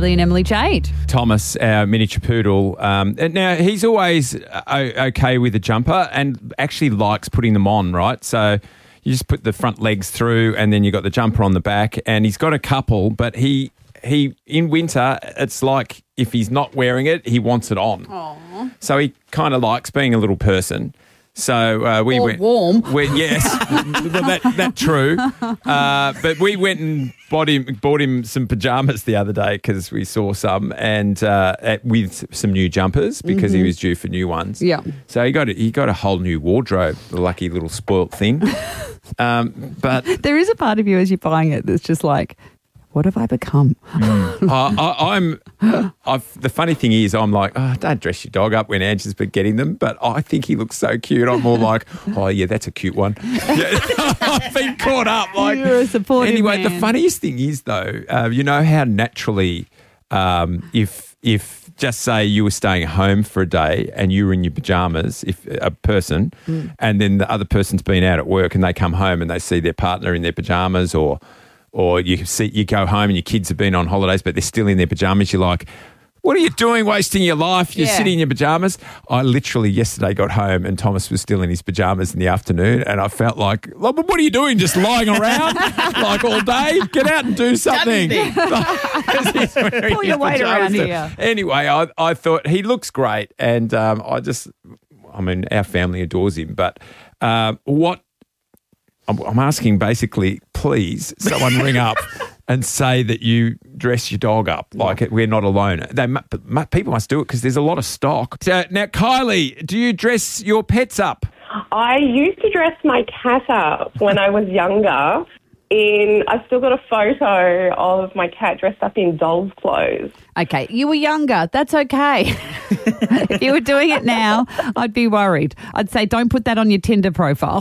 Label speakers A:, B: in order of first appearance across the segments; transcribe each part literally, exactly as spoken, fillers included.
A: Bailey and Emily Jade.
B: Thomas, our miniature poodle, um, and now he's always o- okay with a jumper and actually likes putting them on, right? So you just put the front legs through and then you got the jumper on the back, and he's got a couple, but he he in winter, it's like if he's not wearing it, he wants it on.
A: Aww.
B: So he kind of likes being a little person. So uh, we
A: or
B: went
A: warm.
B: We, yes, well, that that true. Uh, but we went and bought him bought him some pajamas the other day because we saw some, and uh, at, with some new jumpers because mm-hmm. he was due for new ones.
A: Yeah.
B: So he got a, he got a whole new wardrobe. The lucky little spoilt thing. um, but
A: there is a part of you as you're buying it that's just like, what have I become?
B: Mm. I, I, I'm. I've, the funny thing is, I'm like, oh, don't dress your dog up when Angie's been getting them, but I think he looks so cute. I'm more like, oh yeah, that's a cute one. Yeah. I've been caught up. Like,
A: you're a supportive
B: anyway,
A: man.
B: The funniest thing is though, uh, you know how naturally, um, if if just say you were staying home for a day and you were in your pajamas, if a person, mm. and then the other person's been out at work and they come home and they see their partner in their pajamas, or. Or you see, you go home and your kids have been on holidays, but they're still in their pajamas. You're like, what are you doing wasting your life? You're
A: yeah.
B: sitting in your pajamas. I literally yesterday got home and Thomas was still in his pajamas in the afternoon, and I felt like, what are you doing? Just lying around like all day? Get out and do something.
A: Pull your weight around here.
B: Anyway, I, I thought he looks great, and um, I just, I mean, our family adores him. But uh, what I'm, I'm asking basically, please, someone ring up and say that you dress your dog up like it, we're not alone. They, people must do it because there's a lot of stock. So, now, Kylie, do you dress your pets up?
C: I used to dress my cat up when I was younger. In, I've still got a photo of my cat dressed up in doll's clothes.
A: Okay, you were younger. That's okay. If you were doing it now, I'd be worried. I'd say don't put that on your Tinder profile.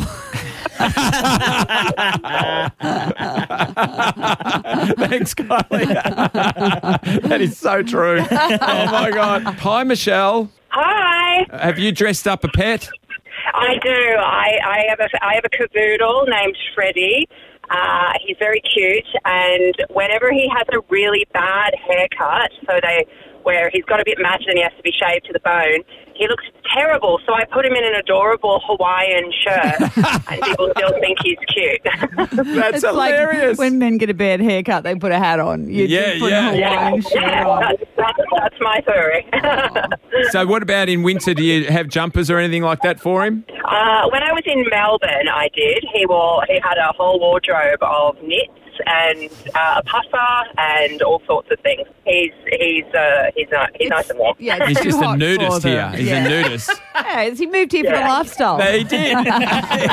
B: Thanks, Kylie. That is so true. Oh, my God. Hi, Michelle.
D: Hi.
B: Have you dressed up a pet?
D: I do. I, I have a I have a cavoodle named Freddie. Uh, he's very cute, and whenever he has a really bad haircut, so they where he's got a bit matted and he has to be shaved to the bone, he looks terrible. So I put him in an adorable Hawaiian shirt, and people still think he's cute.
B: That's
A: it's
B: hilarious.
A: Like when men get a bad haircut, they put a hat on. You
B: yeah,
A: just put
B: yeah.
A: a Hawaiian
D: yeah,
A: shirt
D: yeah,
A: on.
D: That's, that's, that's my theory.
B: So what about in winter? Do you have jumpers or anything like that for him?
D: Uh, when I was in Melbourne, I did. He wore he had a whole wardrobe of knits and uh, a puffer and all sorts of things. He's he's uh, he's uh, he's nice and warm.
A: Yeah,
B: He's
A: too
B: just a
A: hot
B: nudist
A: for
B: here.
A: them.
B: He's
A: Yeah.
B: a nudist.
A: Hey, he moved here for the
D: Yeah.
A: lifestyle.
B: He did.